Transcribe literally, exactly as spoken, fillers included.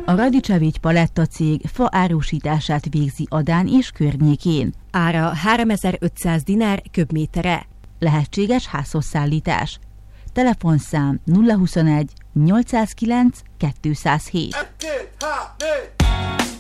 A Radicevics Paletta cég fa árusítását végzi Adán és környékén. Ára háromezer-ötszáz dinár köbméterre. Lehetséges házhozszállítás. Telefonszám nulla huszonegy nyolcszázkilenc kétszázhét.